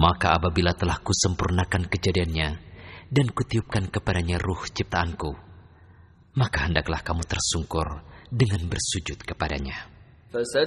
Maka apabila telah kusempurnakan kejadiannya dan kutiupkan kepadanya ruh ciptaanku, maka hendaklah kamu tersungkur dengan bersujud kepadanya.